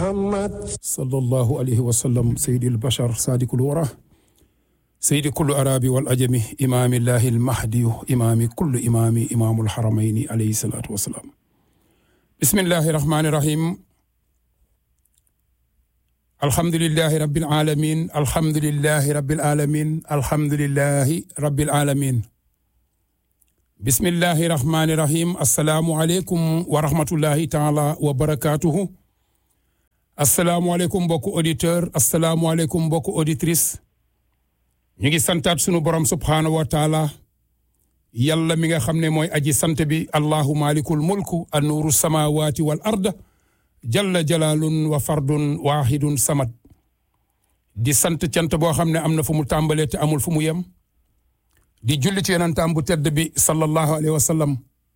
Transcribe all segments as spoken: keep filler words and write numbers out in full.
محمد صلى الله عليه وسلم سيد البشر صادق الورى سيد كل أرابي والأجم إمام الله المهدي إمام كل إمام إمام الحرمين عليه الصلاة والسلام بسم الله الرحمن الرحيم الحمد لله رب العالمين الحمد لله رب العالمين الحمد لله رب العالمين بسم الله الرحمن الرحيم السلام عليكم ورحمة الله تعالى وبركاته السلام عليكم بوكو أوديتور السلام عليكم بوكو أوديتريس نيجي سانتات سونو بروم سبحانه وتعالى يالا ميغا خامني موي ادي سانت بي الله مالك الملك النور السماوات والارض جل جلال وفرد واحد صمد دي سانت تيانت بو خامني امنا فمو تامبالي تي امول فمو يم دي جولي تي يونتام بو تيد بي صلى الله عليه وسلم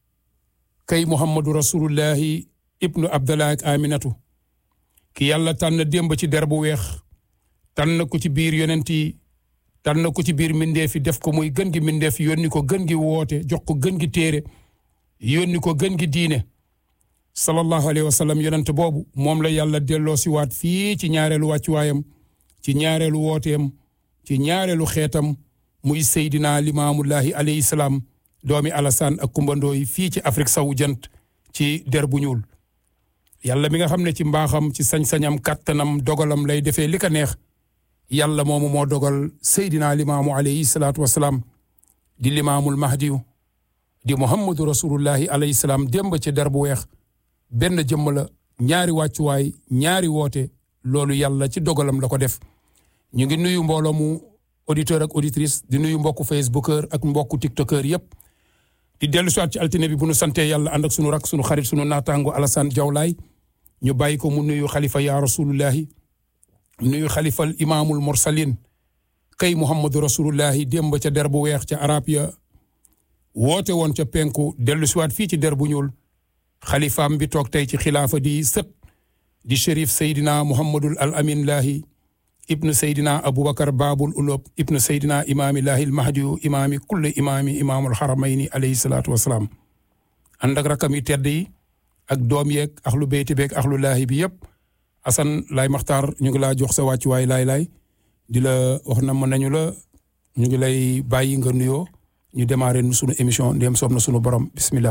كي محمد رسول الله ابن عبد الله امينته كي يالا تان ديمب تي دربو ويخ تان كو تي بير يوننتي tan na ko ci biir mindeef fi def ko muy gën gi mindeef yónni ko gën gi woote jox ko gën gi téere yónni ko gën gi diine sallallahu alayhi wa sallam yonent boobu moom la yàlla delloo si waat fii ci ñaareelu wàccuwaayam ci ñaareelu wooteem ci ñaareelu xeetam muy Seydina Limaamullahi alayhi salaam doomi Alasaan ak kumbandoo yi fii ci Afrique sawu jant ci der bu ñuul yàlla mi nga xam ne ci mbaaxam ci sañ-sañam kattanam dogalam lay defee li ko neex yàlla moomu moo dogal Seydina Limaamu alayhi salaatu wasalaam di limaamul mahdiyu di muhammadu rasulullahi alayhi salaam démb ci der bu weex benn jëmm la ñaari wàccuwaay ñaari woote loolu yàlla ci dogalam la ko def ñu ngi nuyu mbooloo mu auditeur ak auditrice di nuyu mbokku facebookeur ak mbokku tiktokeur yépp di dellu soit ci altine bi bu nu sante yàlla ànd ak sunu rak sunu xarit sunu naataango Alassane Diawlaay ñu bàyyi ko mu nuyu xalifa yaa rasulullahi nuyu xalifal imaamul mursalin kay muhammadu rasulullahi démb ca der bu weex ca arab ya woote woon ca penku dellu siwaat fii ci der bu ñuul xalifaam bi toog tey ci xilaafa di sët di shérif Seydina muhammadul al amin lahi ibnu Seydina aboubacar babul ulob ibnu Seydina imaamillahi al mahdiyu imaami kulli imaami imaamul xaramayni alayhi salaatu wasalaam ànd ak rakam yi tedd yi ak doom yeeg axlu beyti beeg axlu laahi bi yépp Assane Laye Makhtar ñu ngi laa jox sa wàccuwaay laay laay di la wax na mën nañu la ñu ngi lay bàyyi nga nuyoo ñu démarrer sunu émission ndéem soob na sunu borom bismillah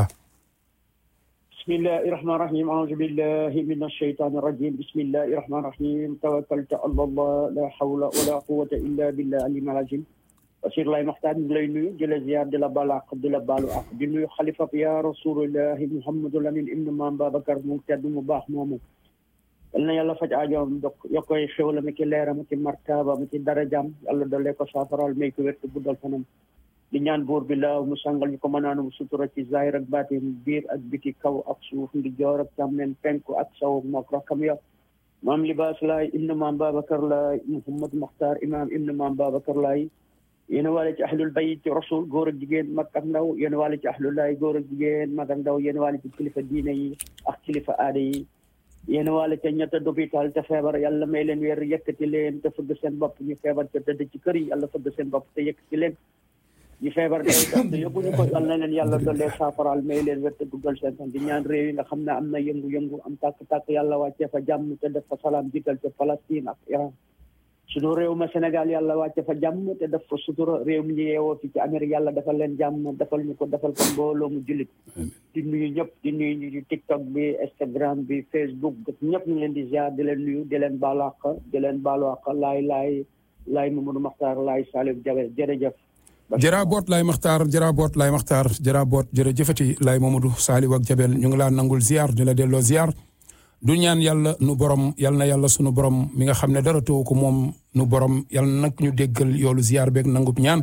bismillahi rahmani rahim a'udhu billahi minash shaytanir rajim bismillahi rahmani rahim tawakkaltu ala Allah la hawla wala quwwata illa billahi al-aliyyil azim Bachir Laye Makhtar ñu ngi lay nuyu di la ziar di la balaq di la balu ak di nuyu xalifa ya rasulullahi Muhammadul Amin ibn Maam Babacar mu tedd mu baax moomu yal na yàlla faj aajoom dok yokkoy xewla mi ci leeram ci martaba mi ci darajam yàlla doole ko saafaral may ko wér guddal fanam di ñaan buur bi la mu sangal ñu ko mënaanu mu sutura ci zahir ak baatin biir ak biti kaw ak suuf ndi joor ak càmmeen penku ak saw mook rakkam ya maam libaas laay ibn maam Babacar laay Mouhamad Makhtar imam ibn maam Babacar laay yéen waale ci ahlul bayt rasul góor ak jigéen mag ak ndaw yéen waale ci ahlul laay góor ak jigéen mag ak ndaw yéen waale ci kilifa diine yi ak kilifa aada yi yéen waale ca ñetta d'hôpital te feebar yàlla may leen wér yëkkati leen te fëgg seen bopp ñu feebar te tëdd ci kër yi yàlla fëgg seen bopp te yëkkati leen ñu feebar day tax te yóbbuñu ko yàlla na leen yàlla doole saafaral may leen wér te duggal seen tan di ñaan réew yi nga xam ne am na yëngu-yëngu am tàkk-tàkk yàlla wàccee fa jàmm te def fa salaam jiital ca Palestine ak Iran suñu réew ma Sénégal yàlla wàcce fa jàmm te def fa sutura réew mi ñu yeewoo fi ci Amérique yàlla defal leen jàmm defal ñu ko defal ko mbooloo mu jullit di nuyu ñëpp di nuyu ñu TikTok bi Instagram bi Facebook ñëpp ñu leen di ziar di leen nuyu di leen baalu àq di leen baalu àq laay laay laay Mamadou Makhtar laay Salif Jawe jërëjëf jërëboot Laye Makhtar jërëboot Laye Makhtar jërëboot jërëjëfati Laye Mamadou Salif ak Jabel ñu ngi laa nangul ziar di la delloo ziar du ñaan yàlla nu borom yal na yàlla sunu borom mi nga xam ne dara taw ko moom nu borom yal na nag ñu déggal yoolu ziar beeg nangub ñaan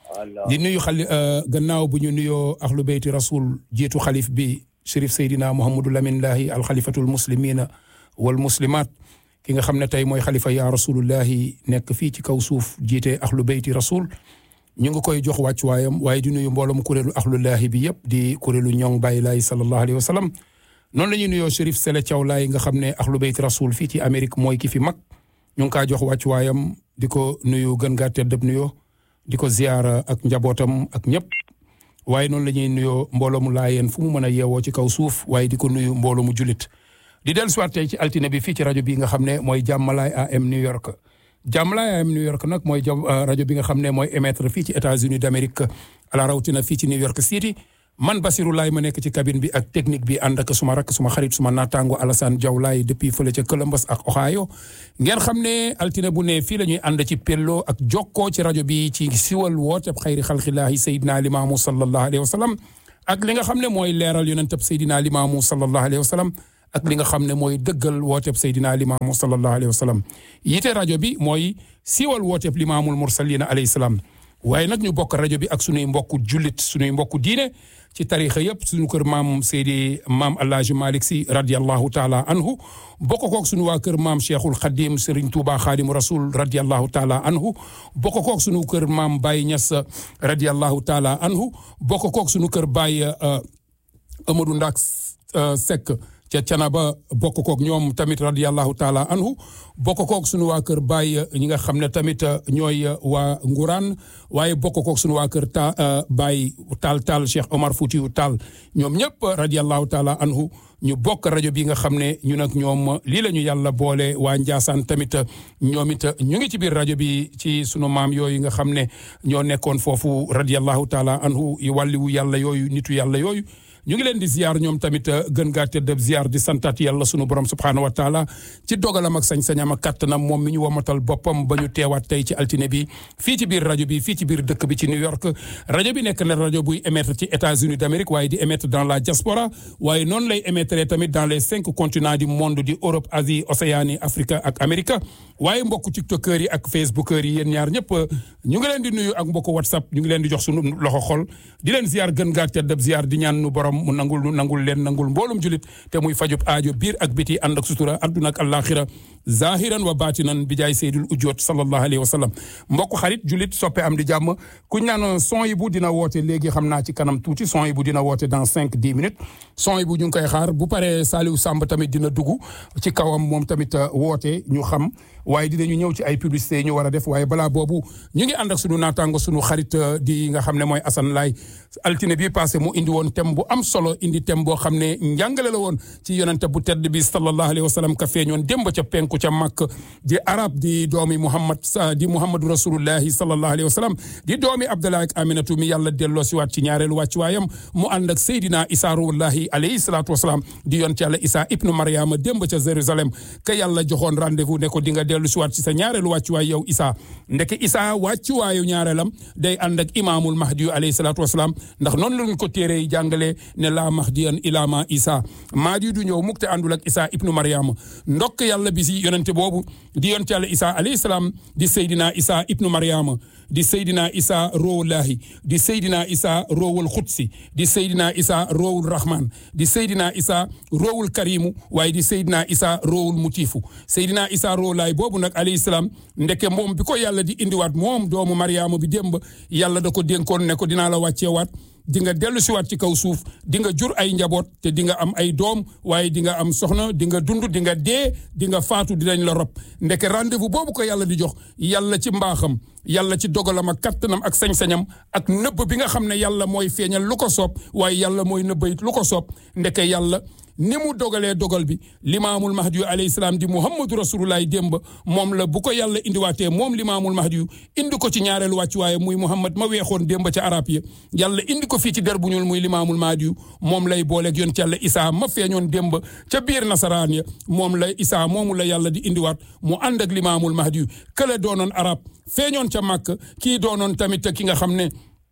di nuyu xali gannaaw bu ñu nuyoo ahlu beyti rasul jiitu xalif bi Chérif Seydina Mouhamadou Lamine Lahi al xalifatul muslimina wal muslimat ki nga xam ne tey mooy xalifa yaa rasulullahi nekk fii ci kaw suuf jiite ahlu beyti rasul ñu ngi koy jox wàccuwaayam waaye di nuyu mbooloom kuréelu ahlullahi bi yëpp di kuréelu ñoŋ Baye Laye sallallahu alayhi wa sallam noonu la ñuy nuyoo Chérif Sele Thiaw Laye nga xam ne ahlu beyti rasul fii ci Amérique mooy ki fi mag ñu ngi kaa jox wàccuwaayam di ko nuyu gën gaa teddab nuyoo di ko ziyaara ak njabootam ak ñëpp waaye noonu la ñuy nuyoo mbooloo mu laayeen fu mu mën a yeewoo ci kaw suuf waaye di ko nuyu mbooloo mu julit di dellu si waat tey ci altine bi fii ci rajo bi nga xam ne mooy Jàmmalaay A M New York Jàmmalaay A M New York nag mooy rajo bi nga xam ne mooy émettre fii ci États-Unis d'Amérique ala rawatina fii ci New York City man Basirou Laye ma nekk ci cabine bi ak technique bi ànd ak suma rakk suma xarit suma naataango Alassane Diaw Laye depuis fële ca Columbus ak Ohio ngeen xam ne altine bu ne fii la ñuy ànd ci pello ak jokkoo ci rajo bi ci siwal wooteb xayri xalqilaahi Seydina Limaamu sallallahu alayhi wa sallam ak li nga xam ne mooy leeral yonentab Seydina Limaamu sallallahu alayhi wa sallam ak li nga xam ne mooy dëggal wooteb Seydina Limaamu sallallahu alayhi wa sallam yite rajo bi mooy siwal wooteb Limaamul Mursalina alayhi salaam waaye nag ñu bokk rajo bi ak sunuy mbokku jullit sunuy mbokku diine ci tarixa yëpp suñu kër maam Seydi maam Alaaji Malick Sy radiallahu taala anhu bokk kook suñu waa kër maam Cheikhul Khadim Serigne Touba Khadimu Rasul radiallahu taala anhu bokk kook suñu kër maam Baye Niass radiallahu taala anhu bokk kook suñu kër Baye Amadou Ndak Seck ca Canaba bokk kook ñoom tamit radiallahu taala anhu bokk kook suñu waa kër Baye ñi nga xam ne tamit ñooy waa Nguraan waaye bokk kook suñu waa kër ta Baye Taal Taal Cheikh Omar Foutiou Taal ñoom ñëpp radiallahu taala anhu ñu bokk rajo bi nga xam ne ñu nag ñoom lii la ñu yàlla boole waa Njaasaan tamit ñoom it ñu ngi ci biir rajo bi ci sunu maam yooyu nga xam ne ñoo nekkoon foofu radiallahu taala anhu yi wàlliwu yàlla yooyu nitu yàlla yooyu ñu ngi leen di ziar ñoom tamit gën gaa tedd ziar di santat yàlla sunu borom subhaanahu wa taala ci dogalam ak sañ-sañam ak kattanam moom mi ñu womatal boppam ba ñu teewaat tey ci altine bi fii ci biir rajo bi fii ci biir dëkk bi ci New York rajo bi nekk na rajo buy émettre ci États-Unis d'Amérique waaye di émettre dans la diaspora waaye noonu lay émettre tamit dans les cinq continents du monde di Europe Asie Océanie Afrique ak Amérique waaye mbokku tiktokeur yi ak facebookeur yi yéen ñaar ñëpp ñu ngi leen di nuyu ak mbokku whatsapp ñu ngi leen di jox sunu loxo xol di leen ziar gën gaa tedd ziar di ñaan nu borom mu nangul nu nangul leen nangul mboolum julit te muy fajub aajo biir ak biti ànd ak sutura adduna ak àllaaxira zahiran wa batinan bi jaay seydul ujoot sallallahu alayhi wa sallam mbokk xarit julit soppe am di jàmm kuñ naan son yi bu dina woote léegi xam naa ci kanam tuuti son yi bu dina woote dans cinq dix minutes son yi bu ñu ngi koy xaar bu paree Saliou Samb tamit dina dugg ci kawam moom tamit woote ñu xam waaye dinañu ñëw ci ay publicité ñu war a def waaye balaa boobu ñu ngi ànd ak sunu naataango sunu xarit di nga xam ne mooy Assane Laye altine bi passé mu indi woon thème bu am solo indi thème boo xam ne njàngale la woon ci yonente bu tedd bi sallallahu alayhi wa sallam ka feeñoon démb ca penku ca Makk di arab di doomi Muhammad di Muhammadu rasulullahi sallallahu alayhi wa sallam di doomi Abdallah ak Aminatu mi yàlla delloo si waat ci ñaareelu wàcc waayam mu ànd ak Seydina Isa ruullahi alayhi salaatu wasalaam di yoon ci yàlla Isa ibnu Mariama démb ca Jérusalem ka yàlla joxoon rendez-vous ne ko di nga dellu si waat ci sa ñaareelu wàccuwaay yow Isa ndeke Isa wàccuwaayu ñaareelam day ànd ak imaamul mahdi alayhi salaatu wasalaam ndax noonu lañu ko téere yi jàngalee ne la mahdiyan ila ma Isa mahdi du ñëw mukk te àndul ak Isa ibnu Mariama ndokk yàlla bi si yonente boobu di yoon ci yàlla Isa alayhi salaam di Seydina Isa ibnu Mariama di Seydina Isa roowullahi di Seydina Isa roowul xutsi di Seydina Isa roowul rahman di Seydina Isa roowul karimu waaye di Seydina Isa roowul mutiifu Seydina Isa roowullahi boobu nag alayhi salaam ndeke moom bi ko yàlla di indiwaat moom doomu Mariama bi démb yàlla da ko dénkoon ne ko dinaa la wàcceewaat di nga dellu siwaat ci kaw suuf di nga jur ay njaboot te di nga am ay doom waaye di nga am soxna di nga dund di nga dee di nga faatu dinañ la rob ndeke rendez-vous boobu ko yàlla di jox yàlla ci mbaaxam yàlla ci dogalam ak kattanam ak sañ-sañam ak nëbb bi nga xam ne yàlla mooy feeñal lu ko soob waaye yàlla mooy nëbbayit lu ko soob ndeke yàlla ni mu dogalee dogal bi limaamul mahdi yu alayhi salaam di muhammadu rasulullahi démb moom la bu ko yàlla indiwaatee moom limaamul mahdi yu indi ko ci ñaareelu wàccu waaye muy muhammad ma weexoon démb ca arab yi yàlla indi ko fii ci der bu ñuul muy limaamul mahdi yu moom lay booleeg yoon ci yàlla isaa ma feeñoon démb ca biir nasaraan ya moom la isaa moomu la yàlla di indiwaat mu ànd ak limaamul mahdi yu kële doonoon arab feeñoon ca màkk kii doonoon tamit ki nga xam ne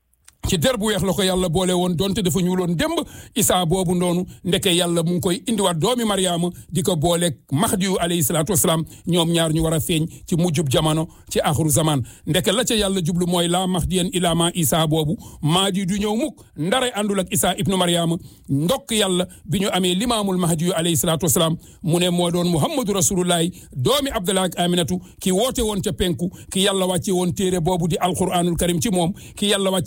ci der bu weex la ko yàlla boole woon donte dafa ñuuloon démb Isaa boobu noonu ndeke yàlla mu ngi koy indiwaat doomi Mariama di ko booleeg Mahdi yu alayhi salaatu wasalaam ñoom ñaar ñu war a feeñ ci mujjub jamono ci axiru zaman ndeke la ca yàlla jublu mooy la mahdiyan ila ma Isaa boobu Mahdi du ñëw mukk ndare àndul ak Isaa ibnu Mariama ndokk yàlla bi ñu amee limaamul Mahdi yu alayhi salaatu wasalaam mu ne moo doon Muhammadu rasulullahi doomi Abdallah ak Aminatu ki woote woon ca penku ki yàlla wàcce woon téere boobu di alquranul karim ci moom ki yàlla wàcce woon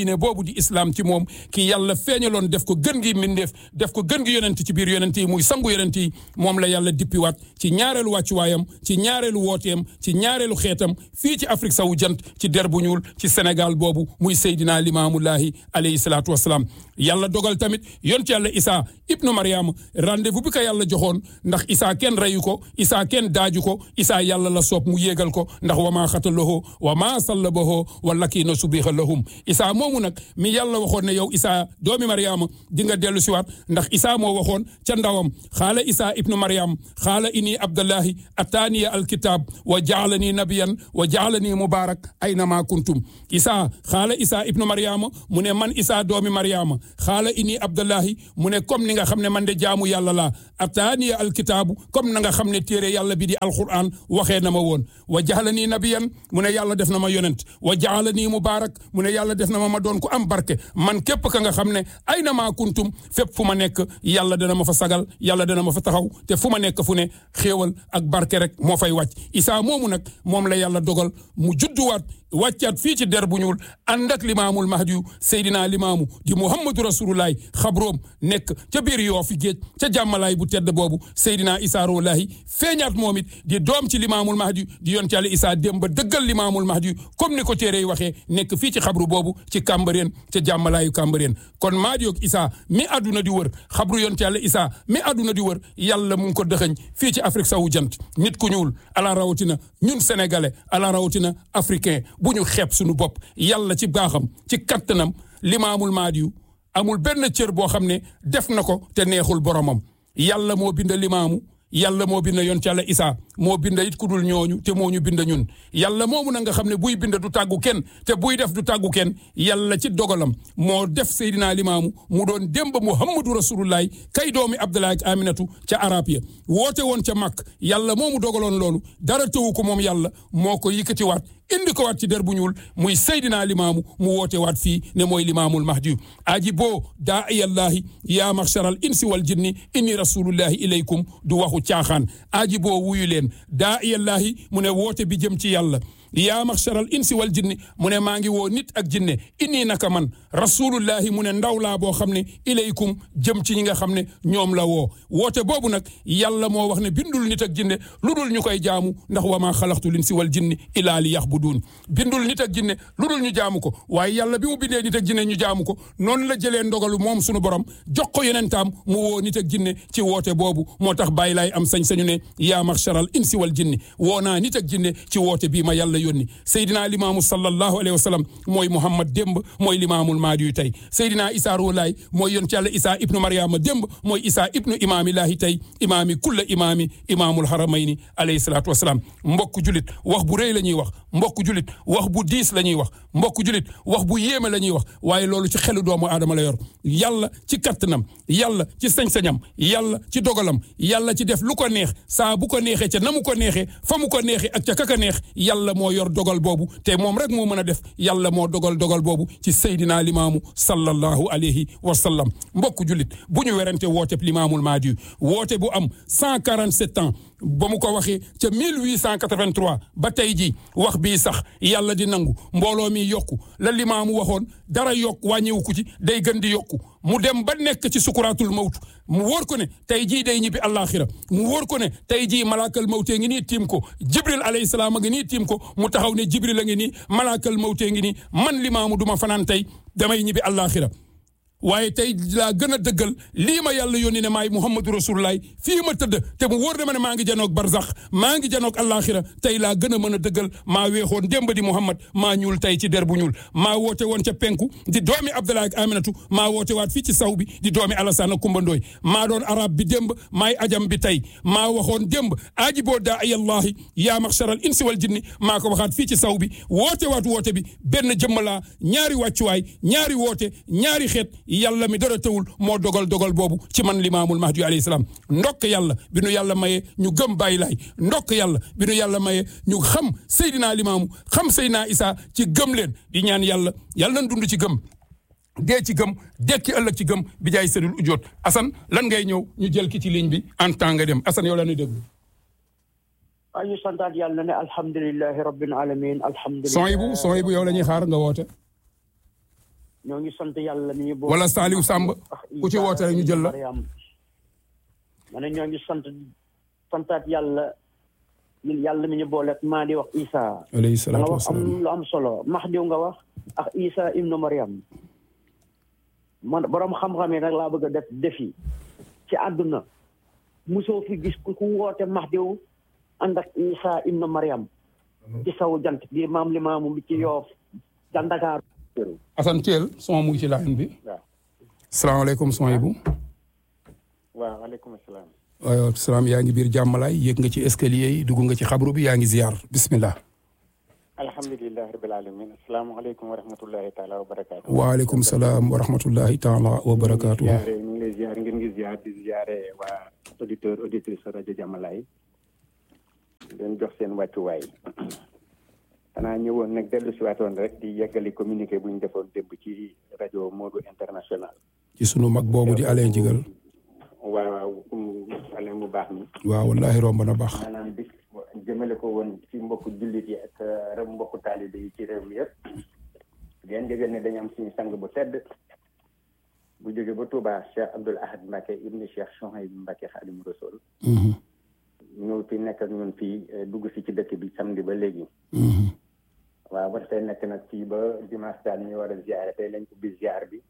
diine boobu di islam ci moom ki yàlla feeñaloon def ko gën gi mindeef def ko gën gi yonent ci biir yonent yi muy sangu yonent yi moom la yàlla dippiwaat ci ñaareelu wàccuwaayam ci ñaareelu wooteem ci ñaareelu xeetam fii ci Afrique sawu jant ci der bu ñuul ci Sénégal boobu muy Seydina Limaamullahi alayhi salaatu wasalaam yàlla dogal tamit yonent yàlla Isaa ibnu Mariama rendez-vous bi ko yàlla joxoon ndax Isaa kenn reyu ko Isaa kenn daaju ko Isaa yàlla la soob mu yéegal ko ndax wa maa xatalahu wa maa sallabahu walakiina subiha lahum Isaa moomu nag mi yàlla waxoon ne yow Isaa doomi Mariama di nga dellu siwaat ndax Isaa moo waxoon ca ndawam xaala Isaa ibnu Mariam xaala inni abdallahi ataaniya alkitab wa jaalani nabiyan wa jaalani mubarak aynama kuntum Isaa xaala Isaa ibnu Mariama mu ne man Isaa doomi Mariama xaala inni abdallahi mu ne comme ni nga xam ne man de jaamu yàlla laa ataaniya alkitaabu comme na nga xam ne téere yàlla bi di alquran waxee na ma woon wa jaalani nabiyan mu ne yàlla def na ma yonent wa jaalani mubarak mu ne yàlla def na ma ma doon ku am barke man képp ka nga xam ne aynama kuntum fépp fu ma nekk yàlla dana ma fa sagal yàlla dana ma fa taxaw te fu ma nekk fu ne xéewal ak barke rek moo fay wàcc Isaa moomu nag moom la yàlla dogal mu judduwaat wàccaat fii ci der bu ñuul ànd ak limaamul mahdiyu Seydina Limaamu di Muhammadu Rasulullahi xabroom nekk ca biir Yoofi géej ca jàmmalaay bu tedd boobu Seydina Isaa Ruullaahi feeñaat moom it di doom ci limaamul mahdiyu di yonent Yàlla Isaa dem ba dëggal limaamul mahdiyu comme ni ko téere yi waxee nekk fii ci xabru boobu ci Cambérène ca jàmmalaayu Cambérène kon Mahdiyu ak Isaa mi àdduna di wër xabru yonent Yàlla Isaa mi àdduna di wër yàlla mu ngi ko dëxëñ fii ci Afrique sawu jant nit ku ñuul ala rawatina ñun sénégalais ala rawatina africain bu ñu xeeb suñu bopp yàlla ci baaxam ci kattanam limaamul Mahdiyu amul benn cër boo xam ne def na ko te neexul boromam yàlla moo bind limaamu yàlla moo bind yonent Yàlla Isaa moo bind it ku dul ñooñu te moo ñu bind ñun yàlla moomu na nga xam ne buy bind du tàggu kenn te buy def du tàggu kenn yàlla ci dogalam moo def Seydina Limaamu mu doon démb Muhammadu Rasulullahi kay doomi Abdoulaye ak Aminatu ca arab ya woote woon ca Makk yàlla moomu dogaloon loolu dara tëwu ko moom yàlla moo ko yëkkatiwaat indi ko waat ci der bu ñuul muy Seydina Limaamu mu woote waat fii ne mooy limaamul mahdiyu aji boo daa iyallahi yaa maxsharal insi wal jinni inni rasulullahi ilaykum du waxu caaxaan aji boo wuyu leen daa iyallahi mu ne woote bi jëm ci yàlla yaa maxsharal insi wal jinni mu ne maa ngi woo nit ak jinne inni naka man rasulullahi mu ne ndaw laa boo xam ne ilaykum jëm ci ñi nga xam ne ñoom la woo woote boobu nag yàlla moo wax ne bindul nit ak jinne lu dul ñu koy jaamu ndax wa maa xalaqtul insi wal jinni illaa li yaxbuduun bindul nit ak jinne lu dul ñu jaamu ko waaye yàlla bi mu bindee nit ak jinne ñu jaamu ko noonu la jëlee ndogalu moom sunu borom jox ko yonentaam mu woo nit ak jinne ci woote boobu moo tax bàyyi laay am sañ-sañu ne yaa maxsharal insi wal jinni woo naa nit ak jinne ci woote bii ma yàlla yónni Seydina Limaamu sallallahu alayhi wa sallam mooy Muhammad démb mooy limaamul Mahdiyu tey Seydina Isaa Ruullaahi mooy yonent Yàlla Isaa ibnu Mariama démb mooy Isaa ibnu imaamillaahi tey imaami kulla imaami imaamul haramayni alayhi salaatu wa salaam mbokku julit wax bu rëy la ñuy wax mbokku julit wax bu diis la ñuy wax mbokku julit wax bu yéeme la ñuy wax waaye loolu ci xelu doomu aadama la yor yàlla ci kattanam yàlla ci sañ-sañam yàlla ci dogalam yàlla ci def lu ko neex saa bu ko neexee ca na mu ko neexee fa mu ko neexee ak ca kaka neex yàlla moo yor dogal boobu te moom rek moo mën a def yàlla moo dogal dogal boobu ci Seydina Limaamu sallallahu alayhi wa sallam mbokku julit bu ñu werante woote limaamul Mahdiyu woote bu am cent quarante-sept ans ba mu ko waxee ca mille huit cent quatre-vingt-trois ba tey ji wax bii sax yàlla di nangu mbooloo mi yokku la limaamu waxoon dara yokk wàññiwu ko ci day gën di yokku mu dem ba nekk ci sukuraatul mawtu mu wóor ko ne tey jii day ñibbi àllaaxira mu wóor ko ne tey jii malaakal mawtee ngi nii tiim ko jibril alayhi salaam a ngi nii tiim ko mu taxaw ne jibril a ngi nii malaakal mawtee ngi nii man limaamu duma fanaan tey damay ñibbi àllaaxira waaye tey laa gën a dëggal lii ma yàlla yónni ne maay Muhammadu Rasulullahi fii ma tëdd te mu wóor ne ma ne maa ngi janoog barzax maa ngi janoog àllaaxira tey laa gën a mën a dëggal maa weexoon démb di Muhammad maa ñuul tey ci der bu ñuul maa woote woon ca penku di doomi Abdoulaye ak Aminatu maa woote waat fii ci saw bi di doomi Alassane ak Kumba Ndooy maa doon arab bi démb maay ajam bi tey maa waxoon démb aaji boo daa ayallahi yaa maxsharal insi wal jinni maa ko waxaat fii ci saw bi woote waat woote bi benn jëmmalaa ñaari wàccuwaay ñaari woote ñaari xeet yàlla mi dara tawul moo dogal dogal boobu ci man limaamul Mahdi alayhi salaam ndokk yàlla bi nu yàlla maye ñu gëm bàyyi laay ndokk yàlla bi nu yàlla maye ñu xam Seydina Limaamu xam Seydina Isaa ci gëm leen di ñaan yàlla yàlla nañ dund ci gëm dee ci gëm dekki ëllëg ci gëm bi jaay sedul ujoot Assane lan ngay ñëw ñu jël ki ci ligne bi en temps nga dem Assane yow la ñuy déglu. waaw ñu santaat yàlla ne alhamdulilahi rabbil alamin alhamdulilah. son yi bu son yi bu yow la ñuy xaar nga woote. ñoo ngi sant yàlla mi ñu. wala Saliou Samb ku ci woote rek ñu jël la. ma ne ñoo ngi sant santaat yàlla ñun yàlla mi ñu booleeg maa di wax Isa. alayhi salaatu wa wax am lu am solo Mahdi nga wax ak Isa ibnu Mariam. man borom xam-xam yi nag laa bëgg a def defi ci àdduna musoo fi gis ku woote Mahdi ànd ak Isa ibnu Mariam. ci saw jant bi maam li maamu bi ci Yoof ca Ndakaar. Assane Thiel son mu ngi ci line bi. waaw. salaamaaleykum son yi bu. waaw waaleykum salaam. waaw salaam yaa ngi biir jàmmalaay yéeg nga ci escalier yi dugg nga ci xabru bi yaa ngi ziar bismillah. alhamdulilah rabbil alamin asalaamaaleykum wa rahmatullahi taala wa barakaatu. waaleykum salaam wa rahmatullahi taala wa barakaatu. ñu ngi lay ziar ngeen ngi ziar di ziare waa auditeur auditrice rajo Jàmmalaay. leen jox seen wàccuwaay. xanaa ñëwoon nag dellu si waatoon rek di yeggali communiqué bu ñu defoon démb ci rajo Modou International. ci sunu mag boobu di Alain Jigal. waaw waaw Alain mu baax mi. waaw wallaahi romb na baax. maanaam bis jëmale ko woon ci mbokku jullit yi ak rek mbokku taalibe yi ci réew mi yëpp. ngeen jëgal ne dañu am suñu sang bu tedd bu jóge ba Touba Cheikh Abdoul Ahad Mbacké ibni Cheikh Souhaïbou Mbacké Khadimu Rasul. ñëw fi nekk ak ñun fii dugg si ci dëkk bi samedi ba léegi. waaw ba tey nekk nag fii ba dimanche daal ñu war a ziare tey lañ ubbi ziar bi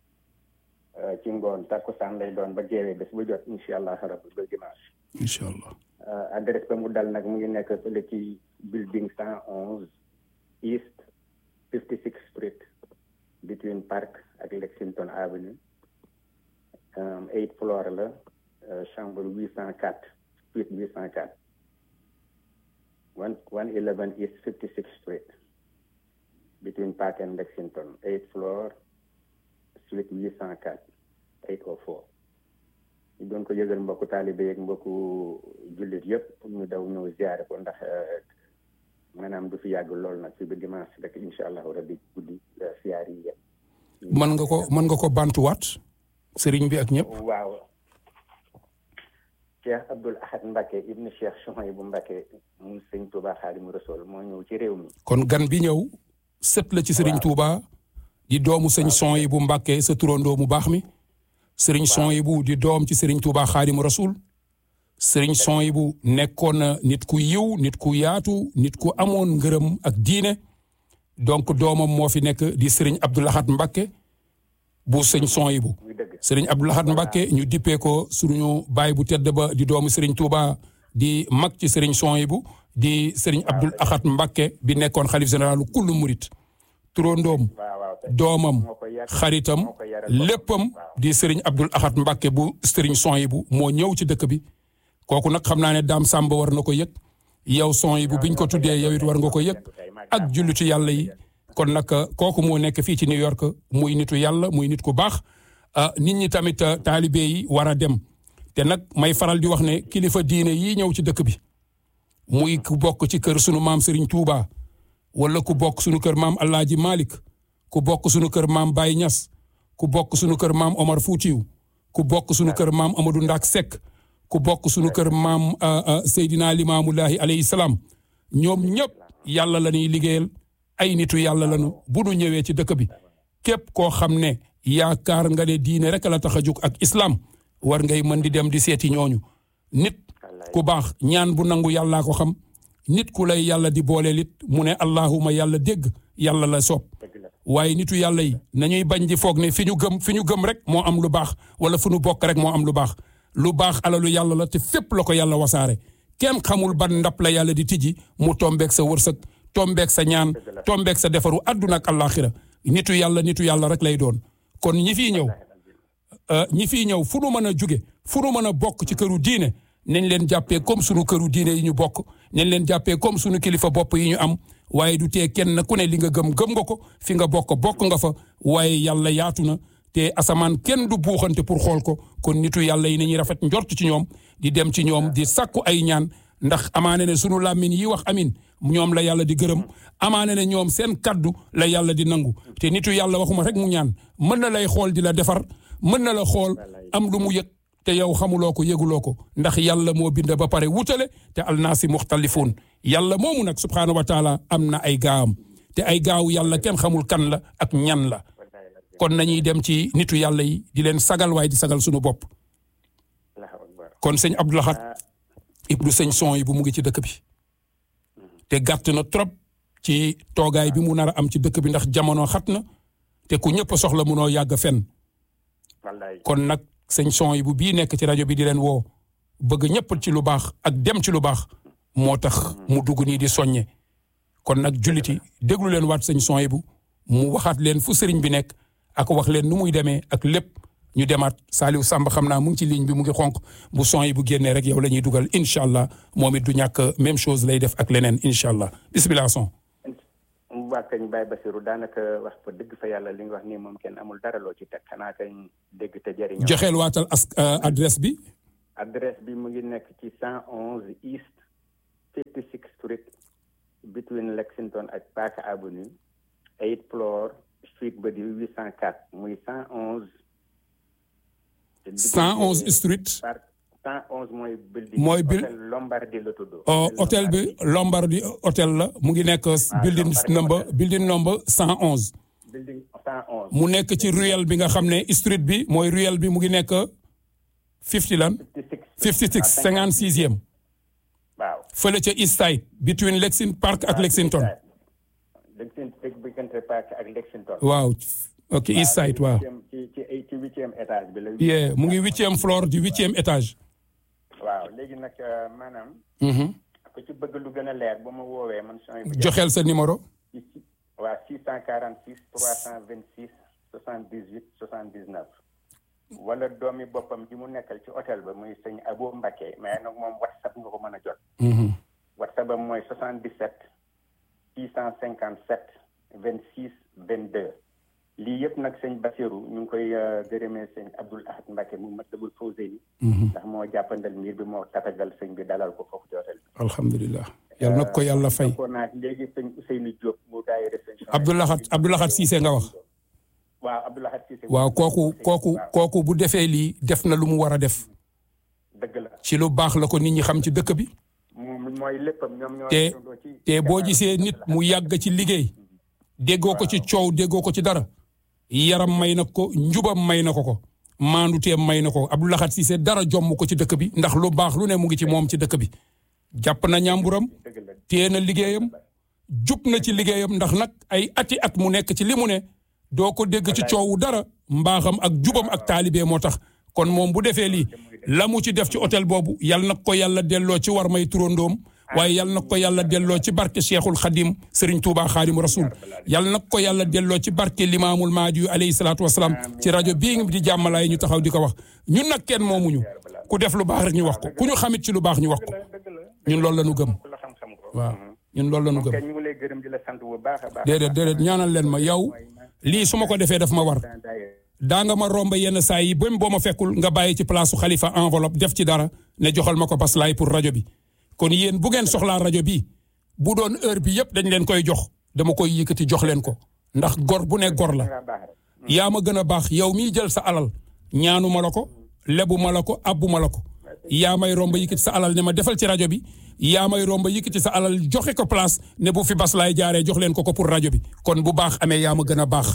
ci ngoon takkusaan lay doon ba jeewee bés bu jot incha allah rabbi ba dimanche. incha allah. adresse ba mu dal nag mu ngi nekk fële ci building cent onze east fifty six street between Park ak Lexington Avenue eight floor la chambre huit cent quatre suite huit cent quatre one one eleven east fifty six street between Park and Lexington eight floor suite huit cent quatre eight oh four ñu doon ko yëgal mbokku taalibe yeeg mbokku jullit yëpp ñu daw ñëw ziare ko ndax maanaam du fi yàgg lool nag fi ba dimanche rek incha allahu rabbi guddi ziar yi yëpp. mën nga ko mën nga ko bantuwaat sëriñ bi ak ñëpp. waaw. Cheikh Abdoul Ahad Mbacké ibn Cheikh Souhaïbou Mbacké mu sëñ Touba Khadimu Rasul moo ñëw ci réew mi. kon gan bi ñëw sët la ci sëriñ Touba. di doomu sëñ Souhaïbou Mbacké sa turandoo mu baax mi. sëriñ Souhaïbou di doom ci sëriñ Touba Khadimu Rasul. sëriñ Souhaïbou nekkoon na nit ku yiw nit ku yaatu nit ku amoon ngërëm ak diine. donc doomam moo fi nekk di sëriñ Abdoul Ahad Mbacké bu sëñ Souhaïbou. sëriñ Abdoul Ahad Mbacké ñu dippee ko suñu baay bu tedd ba di doomu sëriñ Touba di mag ci sëriñ Souhaïbou di sëriñ Abdoul Ahad Mbacké bi nekkoon xalif généralu kullu murit turondoom doomam xaritam léppam di sëriñ Abdoul Ahad Mbacké bu sëriñ Souhaïbou moo ñëw ci dëkk bi kooku nag xam naa ne daam Samba war na ko yëg yow Souhaïbou biñ ko tuddee yow it war nga ko yëg ak jullitu yàlla yi kon nag kooku moo nekk fii ci New York muy nitu yàlla muy nit ku baax nit ñi tamit taalibe yi war a dem te nag may faral di wax ne kilifa diine yi ñëw ci dëkk bi muy ku bokk ci kër sunu maam Serigne Touba wala ku bokk sunu kër maam Alaaji Malick ku bokk sunu kër maam Baye Niass ku bokk sunu kër maam Omar Foutiou ku bokk sunu kër maam Amadou Ndak Seck ku bokk sunu kër maam Seydina Limaamullahi alayhi salaam ñoom ñëpp yàlla la ñuy liggéeyal ay nitu yàlla lañu bu nu ñëwee ci dëkk bi képp koo xam ne yaakaar nga ne diine rek la tax a jóg ak islam war ngay mën di dem di seeti ñooñu nit ku baax ñaan bu nangu yàllaa ko xam nit ku lay yàlla di booleel it mu ne allahuma yàlla dégg yàlla la soob waaye nitu yàlla yi nañuy bañ di foog ne fi ñu gëm fi ñu gëm rek moo am lu baax wala fu ñu bokk rek moo am lu baax lu baax alalu yàlla la te fépp la ko yàlla wasaare kenn xamul ban ndap la yàlla di tijji mu tombeek sa wërsëg tombeek sa ñaan tombeek sa defaru àdduna ak àllaaxira nitu yàlla nitu yàlla rek lay doon kon ñi fiy ñëw ñi fiy ñëw fu nu mën a jóge fu nu mën a bokk ci këru diine nañ leen jàppee comme sunu këru diine yi ñu bokk nañ leen jàppee comme sunu kilifa bopp yi ñu am waaye du tee kenn ku ne li nga gëm gëm nga ko fi nga bokk bokk nga fa waaye yàlla yaatu na te asamaan kenn du buuxante pour xool ko kon nitu yàlla yi nañuy rafet njort ci ñoom di dem ci ñoom di sakku ay ñaan ndax amaane ne sunu làmmiñ yi wax amin ñoom la yàlla di gërëm amaane ne ñoom seen kaddu la yàlla di nangu te nitu yàlla waxuma rek mu ñaan mën na lay xool di la defar mën na la xool am lu mu yëg te yow xamuloo ko yëguloo ko ndax yàlla moo bind ba pare wutale te alnaasi muxtalifuun yàlla moomu nag subhaanahu wa taala am na ay gaawam te ay gaaw yàlla kenn xamul kan la ak ñan la kon nañuy dem ci nitu yàlla yi di leen sagal waaye di sagal suñu bopp kon sëñ Abdou Lahad ibnu sëñ son yi bu mu ngi ci dëkk bi te gàtt na trop ci toogaay bi mu nar a am ci dëkk bi ndax jamono xat na te ku ñëpp soxla munoo yàgg fenn kon nag sëñ son yi bu bii nekk ci rajo bi di leen woo bëgg ñëpp ci lu baax ak dem ci lu baax moo tax mu dugg nii di soññe kon nag julliti déglu leen waat sëñ son yi bu mu waxaat leen fu sëriñ bi nekk ak wax leen nu muy demee ak lépp ñu demaat Saliou Samb xam naa mu ngi ci ligne bi mu ngi xonq bu son yi bu génnee rek yow la ñuy dugal incha allah moom it du ñàkk même chose lay def ak leneen incha allah bisimilah son. waa kañ Baye Bassirou daanaka wax fa dëgg fa yàlla li nga wax nii moom kenn amul dara loo ci teg xanaa kañ dégg te jëriñoo. joxeel waatal as adresse bi. adresse bi mu ngi nekk ci cent onze East fifty-six Street between Lexington ak Park Avenue eight floor Suite Badi huit cent quatre muy cent onze. cent onze Street. cent onze mooy building. mooy bil hôtel Lombardi la tudd. hôtel bi Lombardi hôtel la mu ngi nekk building number building number cent onze. building cent onze. mu nekk ci ruelle bi nga xam ne street bi mooy ruelle bi mu ngi nekk fifty lan. fifty six cinquante sixième. waaw fële ca East Side between Lexington Park ak Lexington. Lexington Park ak Lexington. waaw ok East Side waaw. ci ci ci huitième étage bi la. yeah mu ngi huitième floor di huitième étage. waaw léegi nag maanaam. ku ci bëgg lu gën a leer ba ma woowee man. joxeel sa numéro. waaw six cent quarante six trois cent vingt six soixante dix huit soixante dix neuf. wala doomi boppam ji mu nekkal ci hôtel ba muy sëñ Abo Mbacké mais nag moom WhatsApp nga ko mën a jot. WhatsApp am mooy soixante dix sept six cent cinquante sept vingt six vingt deux. lii yëpp nag sëñ Bassirou ñu ngi koy gërëmee sëñ Abdoul Ahad Mbacké mu Matlabul Fawzeyni. ndax moo jàppandal mbir bi moo tatagal sëñ bi dalal ko foofu ci hôtel bi. alhamdulilah yàlla na ko yàlla fay. ko naa léegi sëñ Ousseynou Diop mu daayira sëñ. Abdoul Ahad Abdoul Ahad Cissé nga wax. waaw Abdoul Ahad Cissé. waaw kooku kooku kooku bu defee lii def na lu mu war a def. dëgg la ci lu baax la ko nit ñi xam ci dëkk bi. moom mooy léppam ñoom ñoo. te te boo gisee nit mu yàgg ci liggéey. déggoo ko ci coow déggoo ko ci dara. yaram may na ko njubam may na ko ko. maanduteem may na ko Abdoul Ahad Cissé dara jomm ko ci dëkk bi ndax lu baax lu ne mu ngi ci moom ci dëkk bi. jàpp na ñàmburam. téye na liggéeyam. jub na ci liggéeyam ndax nag ay ati at mu nekk ci li mu ne. doo ko dégg ci coowu dara mbaaxam ak jubam ak taalibee moo tax kon moom bu defee lii la mu ci def ci hôtel boobu yal na ko yàlla delloo ci war may turandoom waaye yal na ko yàlla delloo ci barke Cheikhul Khadim Serigne Touba Khadimu Rasul yal na ko yàlla delloo ci barke Limaamul Mahdi alayhi salaatu wasalaam ci rajo bii di jàmmalaay ñu taxaw di ko wax ñun nag kenn moomuñu ku def lu baax rek ñu wax ko ku ñu xamit ci lu baax ñu wax ko ñun loolu la ñu gëm waaw ñun loolu la ñu gëm déedéet déedéet ñaanal leen ma yow lii su ma ko defee daf ma war daa nga ma romba yenn saa yi bam boo ma fekkul nga bàyyi ci place su Khalifa enveloppe def ci dara ne joxal ma ko bas laay pour rajo bi kon yéen bu ngeen soxlaa rajo bi bu doon heure bi yëpp dañ leen koy jox dama koy yëkkati jox leen ko ndax gor bu ne gor la yaa ma gën a baax yow miy jël sa alal ñaanu ma la ko lebu ma la ko abbu ma la ko yaa may romba yëkkati sa alal ne ma defal ci rajo bi yaa may romba yëkkati sa alal joxe ko place ne bu fi bas laay jaaree jox leen ko ko pour rajo bi kon bu baax amee yaa ma gën a baax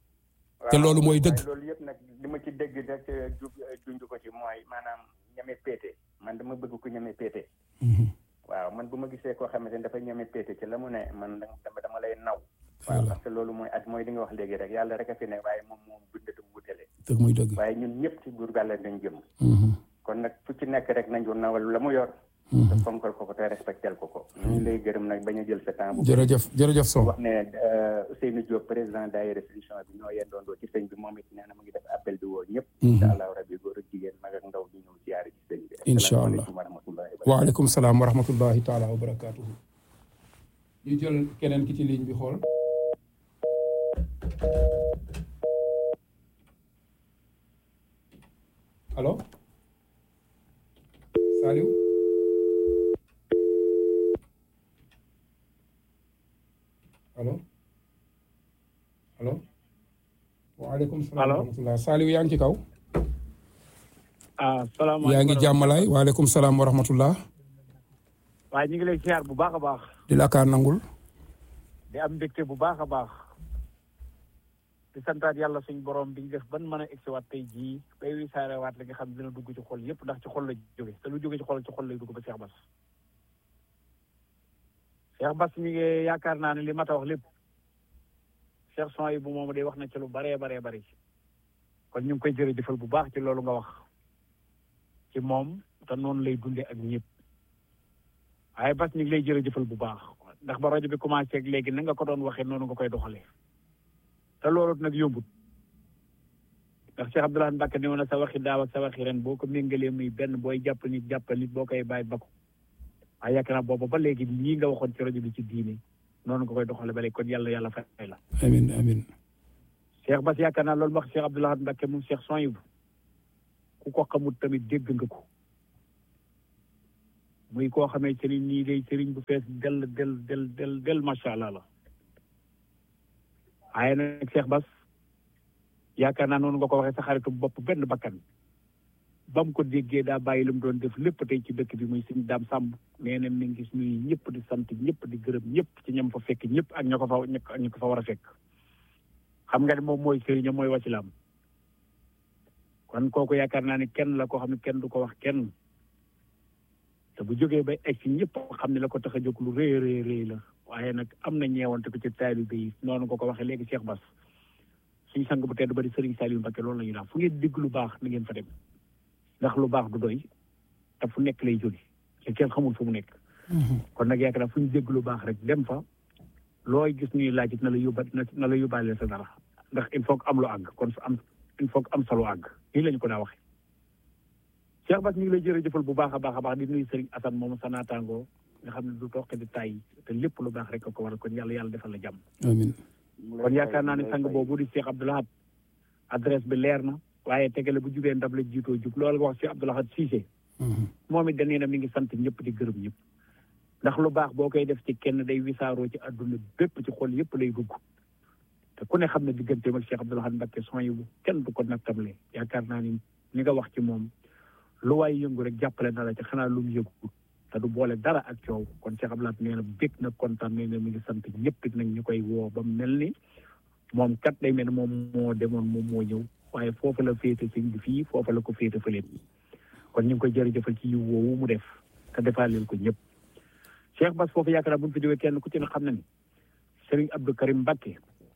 te loolu mooy dëgg. loolu yëpp nag li ma ci dégg rek junj ko ci mooy maanaam ñeme péete man dama bëgg ku ñeme péete. waaw man bu ma gisee koo xamante ne dafa ñeme péete ci la mu ne man dama dama lay naw. waaw parce que loolu mooy at mooy li nga wax léegi rek yàlla rek a fi ne waaye moom moom bindatu mu wutale. dëgg muy dëgg. waaye ñun ñëpp ci buur gàlla dañ jëm. kon nag fu ci nekk rek nañu nawal la mu yor. te fonkal ko ko te respectel ko ko. ñu ngi lay gërëm nag bañ a jël sa temps. bu jërëjëf jërëjëf Sow wax ne Ousseynou Diop président daayira solution bi ñoo yendoondoo ci sëñ bi moom it nee na mu ngi def appel di woo ñëpp. incha allah rabbi góor ak jigéen mag ak ndaw ñu ñëw ziyaare ci sëñ bi. incha allah waaleykum salaam wa rahmatullahi taala wa barakaatuhu. ñu jël keneen ki ci ligne bi xool. allo Saliou. allo allo. waaleykum salaam wa rahmatulah Saliou yaa ngi ci kaw. ah salaamaaleykum yaa ngi jàmmalaay waaleykum salaam wa rahmatulah. waaye ñu ngi lay ziar bu baax a baax. di la kaa nangul. di am mbégte bu baax a baax. te di santaat yàlla suñ borom bi ñu def ban mën a egsiwaat tey jii bay wi saarewaat li nga xam dina dugg ci xol yëpp ndax ci xol la jóge te lu jóge ci xol ci xol lay dugg ba Cheikh Bass Cheikh Bass mi ngi yaakaar naa ne li ma ta wax lépp Cheikh son yi bu moom day wax na ci lu baree baree bari kon ñu ngi koy jërëjëfal bu baax ci loolu nga wax ci moom te noonu lay dundee ak ñëpp waaye Bass ñu ngi lay jërëjëfal bu baax ndax ba rajo bi commencé ak léegi na nga ko doon waxee noonu nga koy doxalee te loolu nag yombut ndax Cheikh Abdoulaye Mbacke ne woon na sa waxi daaw ak sa waxi ren boo ko méngalee muy benn booy jàpp nit jàppal nit boo koy bàyyi ba ko waaye yaakaar naa boobu ba léegi lii nga waxoon ci rajo bi ci diine noonu nga koy doxalee ba léegi kon yàlla yàlla fay la. amiin amiin. Cheikh Bass yaakaar naa loolu wax Cheikh Abdoulaye Mbacke moom Cheikh Souhaïbou ku ko xamul tamit dégg nga ko muy koo xamee ci nii day sëriñ bu fees del del del del del macha allah la waaye nag Cheikh Bass yaakaar naa noonu nga ko waxee sa xaritu bopp benn bakkan ba mu ko déggee daa bàyyi lu mu doon def lépp tey ci dëkk bi muy suñu daam sàmm nee na mi ngi gis nuyu ñëpp di sant ñëpp di gërëm ñëpp ci ñam fa fekk ñëpp ak ña ko fa ña ko fa war a fekk xam nga ne moom mooy sëriñam mooy wasilaam kon kooku yaakaar naa ne kenn la koo xam ne kenn du ko wax kenn te bu jógee ba egg si ñëpp xam ne la ko tax a jóg lu rëy rëy rëy la waaye nag am na ñeewante ko ci taalibe yi noonu ko ko waxee léegi Cheikh Bass suñu sang bu tedd ba di Serigne Saliou Mbacké loolu la ñu daan fu ngeen digg lu baax na ngeen fa dem ndax lu baax du doy te fu nekk lay jóge te kenn xamul fu mu nekk. kon nag yaakaar naa fu ñu dégg lu baax rek dem fa looy gis ñuy laaj it na la yóbba na la yóbbaale sa dara ndax il faut que am lu àgg kon am il faut que am sa lu àgg nii la ñu ko daa waxee. Cheikh Bass ñu ngi lay jërëjëfal bu baax a baax a baax di nuyu Serigne Assane moom sa naataangoo nga xam ne du toog di tay te lépp lu baax rek ko waral kon yàlla yàlla defal la jàmm. amiin. kon yaakaar naa ne sang boobu di Cheikh Abdoulaye adresse bi leer na waaye tegale bu jubee ndab la jiitoo jub loolu nga wax Cheikh Abdoulaye Cissé. moom it dañu ne mi ngi sant ñëpp di gërëm ñëpp. ndax lu baax boo koy def ci kenn day wisaaroo ci àdduna bépp ci xol yëpp lay dugg te ku ne xam ne digganteem ak Cheikh Abdoulaye Mbacke Souhaïbou kenn du ko nattable yaakaar naa ni ni nga wax ci moom lu waay yëngu rek jàppale na la ci xanaa lu mu yëgu te du boole dara ak coow kon Cheikh Abdoulaye nee na bég na kontaan nee na mi ngi sant ñëpp it nag ñu koy woo ba mel ni moom kat day mel ni moom moo demoon moom moo ñëw waaye foofu la féete sëñ bi fii foofu la ko féete fële kon ñu ngi koy jërëjëfal ci yiw woowu mu def te defaaleel ko ñëpp. Cheikh Bass foofu yaakaar naa bu ñu fi jógee kenn ku ci ne xam na ni Serigne Abdou Karim Mbacke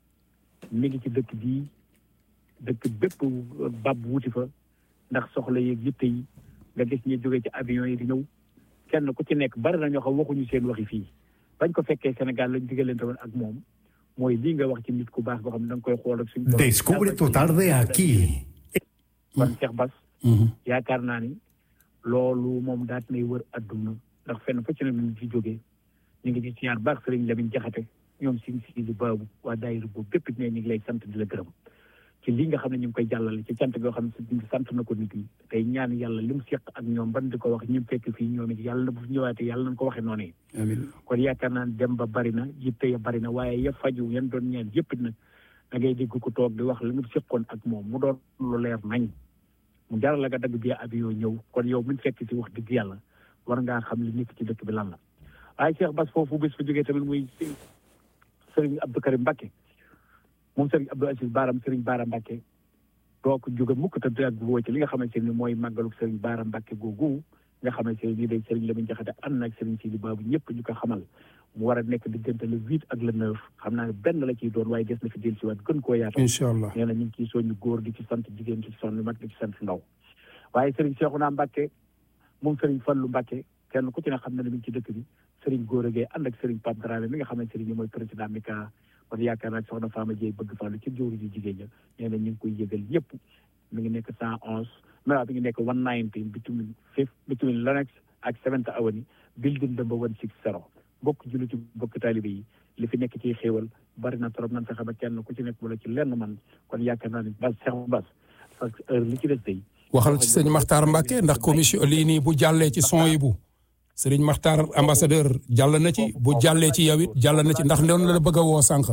mi ngi ci dëkk bii dëkk bépp bab wuti fa ndax soxla yeeg yitte yi nga gis ñi jógee ci avion yi di ñëw kenn ku ci nekk bari na ñoo xam waxuñu seen waxi fii bañ ko fekkee Sénégal lañ digalante woon ak moom mooy lii nga wax ci nit ku baax boo xam ne da nga koy xool ak suñu. Descubre tu tarde aquí. kon Cheikh Bass yaakaar naa ni loolu moom daat nay wër adduna ndax fenn fu ci ne ñu ci jógee ñu ngi ci siyaar baax Serigne Lamine Jaxate ñoom si si di baabu waa daayira boobu bépp ne ñu ngi lay sant di la gërëm ci lii nga xam ne ñu ngi koy jàllale ci cant goo xam ne sant na ko nit ñi tey ñaan yàlla li mu seq ak ñoom ban di ko wax ñu fekk fii ñoom it yàlla na bu fi ñëwaatee yàlla nañ ko waxee noonu amiin. kon yaakaar naa dem ba bari na yitte ya bari na waaye ya faju yan doon ñaan yëpp it nag da ngay dégg ko toog di wax li mu seqoon ak moom mu doon lu leer nañ mu jaral la nga dagg bi avion ñëw kon yow min fekk si wax dëgg yàlla war ngaa xam li nekk ci dëkk bi lan la waaye Cheikh Bass foofu bés fa jógee tamit muy Serigne Abdou Karim Mbacke moom Serigne Abdou Aziz Baram Serigne Bara Mbacke doo ko jóge mukk te ak woo ci li nga xamante ne mooy màggalu Serigne Bara Mbacke googu nga xamante ne nii day Serigne Lamine Jaxate ànd na ak Serigne Sidi Babou ñëpp ñu ko xamal mu war a nekk diggante le huit ak le neuf xam naa ne benn la ciy doon waaye des na fi del si waat gën koo yaatal incha allah nee na ñu ngi ciy soññu góor di ci sant jigéen di ci sant mag di ci sant ndaw waaye Serigne Cheikhouna Mbacke moom Serigne Fallou Mbacke kenn ku ci ne xam na ne mi ngi ci dëkk bi Serigne Gora Gueye ànd ak Serigne Pape Dramé mi nga xamante ne nii mooy président mi ka kon yaakaar naa soxna Fama Dieye bëgg Fallou ci jëwri ji jigéen ña nee na ñu ngi koy yëgal ñëpp mi ngi nekk cent onze mais mi ngi nekk one nineteen between fifth between Lenox ak Seventh Avenue building number one six zero bokk jullitu bokk taalibe yi li fi nekk ci xéewal bari na trop nan fexe ba kenn ku ci nekk wala ci lenn man kon yaakaar naa ni Bass Cheikh Bass parce que heure li ci des tey waxal ci sëñ Makhtar Mbacke ndax commission lii nii bu jàllee ci Souhaïbou Serigne Makhtar ambassadeur jàll na ci bu jàllee ci yow it jàll na ci ndax noonu la bëgg a woo sànq.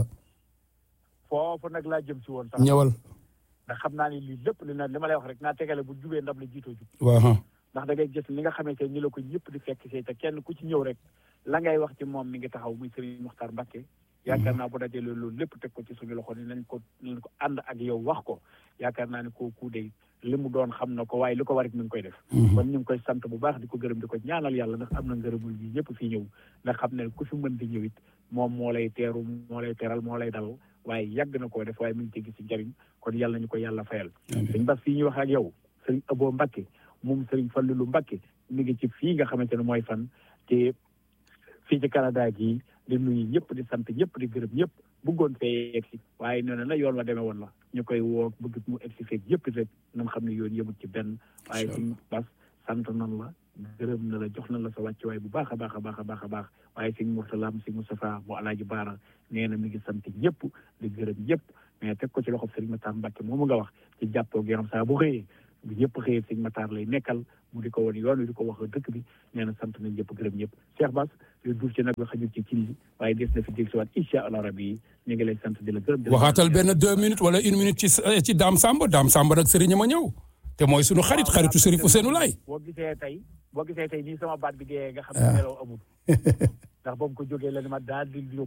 foofu nag laa jëm si woon sax ñëwal. ndax xam naa ni lii lépp li na li ma lay wax rek naa tegale bu jubee ndab la jiitoo jub waaw. ndax da ngay gis li nga xamante ni la ko ñëpp di fekk see te kenn ku ci ñëw rek la ngay wax ci moom mi ngi taxaw muy Serigne Makhtar Mbacke yaakaar naa bu dajee loolu lépp teg ko ci suñu loxo ni nañ ko nañ ko ànd ak yow wax ko yaakaar naa ne kooku de li mu doon xam na ko waaye li ko warit mi ngi koy def kon ñu ngi koy sant bu baax di ko gërëm di ko ñaanal yàlla ndax am na ngërëmul yi ñëpp fii ñëw ndax xam ne ku fi mën di ñëw it moom moo lay teeru moo lay teeral moo lay dal waaye yàgg na koo def waaye mi ngi ci gis ci njëriñ kon yàlla nañu ko yàlla fayal sëñ Bass fii ñuy wax ak yow sëriñ Abo Mbacké moom sëriñ Fallilu Mbacké mi ngi ci fii nga xamante ne mooy fan te fii ci Canada gii di nuyu ñëpp di sant ñëpp di gërëm ñëpp bëggoon fee egsi waaye nee na la yoon wa demee woon la ñu koy woo bëgg mu egsi feeg yëpp rek nañ xam ne yoon yëmut ci benn waaye sëñ Bass sant nan la gërëm na la jox na la sa wàcc waaye bu baax a baax a baax a baax a baax waaye sëñ Mourtalaam sëñ Moustapha bu Alaaji Baara nee na mi ngi sant ñëpp di gërëm ñëpp mais teg ko ci loxo sëriñ Matar Mbacke moomu nga wax ci jàppoo yaram saa bu xëyee bu ñëpp xëyee sëñ Matar lay nekkal mu di ko woon yoon wi di ko wax dëkk bi nee na sant nañ ñëpp gërëm ñëpp Cheikh Bass yu duuf ci nag la xajul ci cin bi waaye des na fi dégg si waat incha allah rabbi yi ñu ngi lay sant di la gërëm waxaatal benn deux minutes wala une minute ci ci Dame Samba Dame Samba nag sëriñ ma ñëw te mooy sunu xarit xaritu Sërif Ousseynou Laye boo gisee tey boo gisee tey nii sama baat bi dee nga xam ne nelaw amul ndax boobu ko jógee la ne ma daal di jóg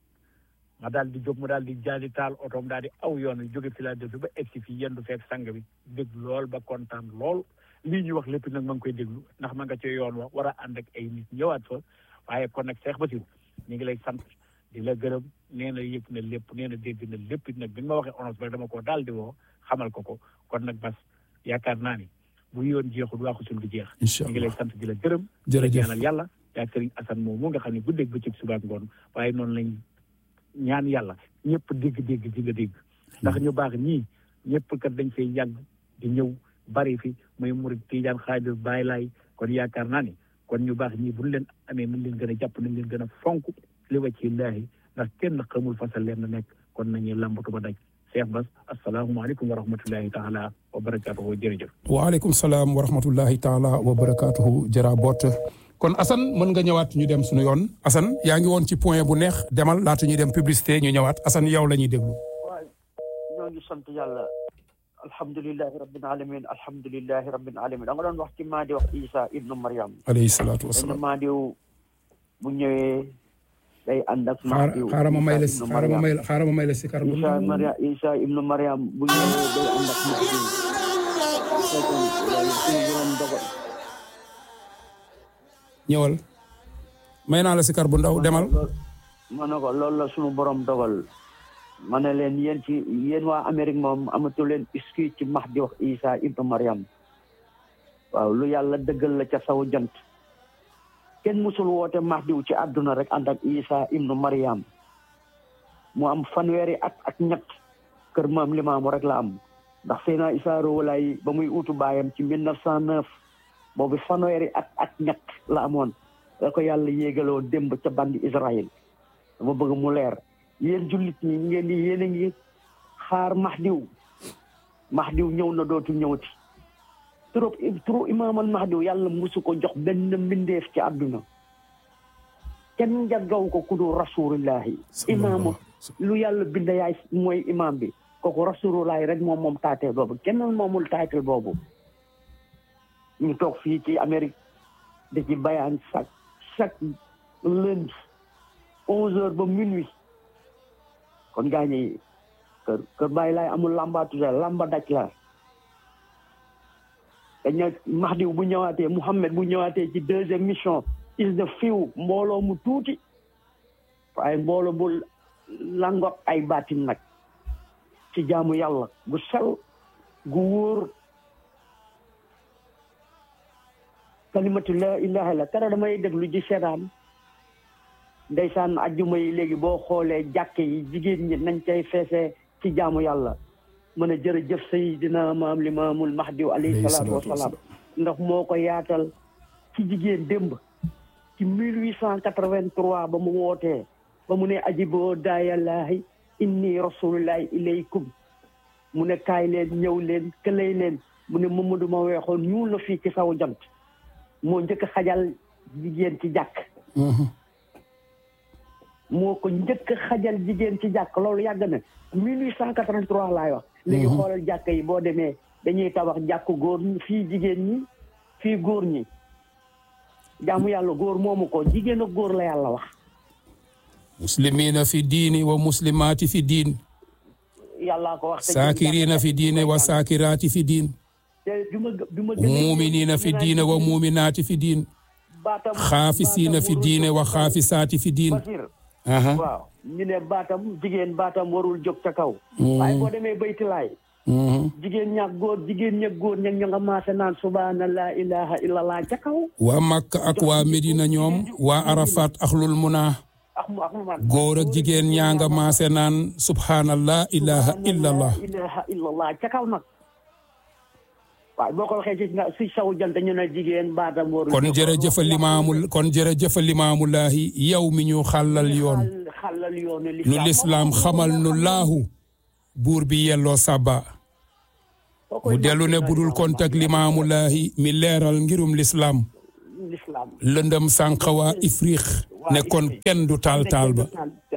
ma daal di jóg mu daal di jaadi taal otoom daal di aw yoon wi jóge Philadelphie ba egsi fii yendu fekk sang bi dégg lool ba kontaan lool lii ñuy wax lépp nag ma ngi koy déglu ndax ma nga ci yoon wa war a ànd ak ay nit ñëwaat fa waaye kon nag Cheikh Bassirou ñu ngi lay sant di la gërëm nee na yëg na lépp nee na dégg na lépp nag bi nga ma waxee onos ba dama ko daal di woo xamal ko ko kon nag Bass yaakaar naa ni bu yoon jeexul waa ko suñ di jeex ñu ngi lay sant di la gërëm jërëjëf ñaanal yàlla yaa Serigne Assane moom mu nga xam ne bu dégg bëccëg suba ak ngoon waaye noonu lañ ñaan yàlla ñëpp dégg-dégg di nga dégg ndax ñu baax ñii ñëpp kat dañ fay yàgg di ñëw bari fi muy murid Tijaan Xaadir Baay Laay kon yaakaar naa ni kon ñu baax ñii buñ leen amee nañ leen gën a jàpp nañ leen gën a fonk li wacci laahi ndax kenn xamul fasal leen na nekk kon nañuy lambatu ba daj Cheikh Bass asalaamaaleykum wa rahmatullahi taala wa barakatuhu jërëjëf waaleykum salaam wa rahmatullahi taala wa barakatuhu jara boot kon Assane mën nga ñëwaat ñu dem suñu yoon Assane yaa ngi woon ci point bu neex demal laata ñuy dem publicité ñu ñëwaat Assane yow la ñuy déglu waaw ñoo ngi sant yàlla alhamdulilahi rabbil alamin alhamdulilahi rabbil alamin da nga doon wax ci maa di wax Isa ibnu Maryam alayhi salaatu wasalaam maa diw bu ñëwee day ànd ak maa diw xaaral ma may la si xaaral ma may la xaaral ma may la si kar Isa Maryam Isa ibnu Maryam bu ñëwee day ànd ak maa diw ñëwal may naa la si kar bu ndaw demal ma ne ko loolu la suñu borom dogal ma ne leen yéen ci yéen waa Amérique moom amatu leen excuse ci max di wax Isa ibnu Maryam waaw lu yàlla dëggal la ca saw jant kenn musul woote max diw ci àdduna rek ànd ak Isa ibnu Maryam mu am fanweeri at ak ñett kër maam Limaamu rek la am ndax Seydina Isa Rouhou Laye ba muy utu baayam ci mille neuf cent neuf boobu fanweeri at ak ñett la amoon da ko yàlla yéegaloo démb ca bandi Israël dama bëgg mu leer yéen jullit ñi ngeen di yéen a ngi xaar Mahdiw Mahdiw ñëw na dootu ñëwati trop trop imaamal Mahdiw yàlla musu ko jox benn mbindeef ci àdduna kenn njaggaw ko ku dul rasulillahi imaamu lu yàlla bind yaay mooy imaam bi kooku rasulillahi rek moom moom taatee boobu kenn moomul taatee boobu ñu toog fii ci Amérique da ci bayaan chaque chaque lundi onze heures ba minuit kon gaa ñi kër kër Baay Laay amul lambaatu la lamba daj la dañ Mahdi bu ñëwaatee Mouhamed bu ñëwaatee ci deuxième mission is de fiw mbooloo mu tuuti waaye mbooloo bu langot ay baatin nag ci jaamu yàlla gu sel gu wóor kalimatu la ilaha illa kara damay déglu ji seetaan ndeysaan ajjuma yi léegi boo xoolee jàkke yi jigéen ñi nañ cay feesee ci jaamu yàlla mën a jërëjëf Seydina Maam Limaamul Mahdi alayhi salaatu wasalaam ndax moo ko yaatal ci jigéen démb ci mille huit cent quatre-vingt-trois ba mu wootee ba mu ne ajiboo daayallaahi inni rasulullahi ilaykum mu ne kaay leen ñëw leen këlay leen mu ne Mamadou ma weexoon ñuul na fii ci saw jant moo njëkk xajal jigéen ci jàkk moo ko njëkk xajal jigéen ci jàkk loolu yàgg na mille huit cent quatre-vingt-trois laay wax léegi xoolal jàkk yi boo demee dañuy tabax jàkk góor ñi fii jigéen ñi fii góor ñi jaamu yàlla góor moomu ko jigéen ak góor la yàlla wax muslimina fi diini wa muslimaati fi diin yàllaa ko wax saakirina fi diine wa saakiraati fi diin muuminina fi diine wa muuminaati fi diin xaafisiina fi diine wa xaafisaati fi diin waaw ñu ne baatam jigéen baatam warul jóg ca kaw waaye boo demee baytilaay jigéen ñak góor jigéen ñak góor ñak ñoo nga maase naan subhaana laa ilaha illallah ca kaw waa Makka ak waa Medina ñoom waa Arafat axlul munaa góor ak jigéen ñaa nga maase naan subhanallah ilaha illallah ilaha illallah ca kaw nag waaw boo ko waxee ci si saw jant ñu ne jigéen baatam warul kon jërëjëf limaamul kon jërëjëf limaamulaahi yow mi ñu xàllal yoon nu lislaam xamal nu laahu buur bi yelloo sàbba mu dellu ne budul kontak limaamulaahi mi leeral ngirum lislaam lëndëm sànqa waa ifriq ne kon kenn du taal taal ba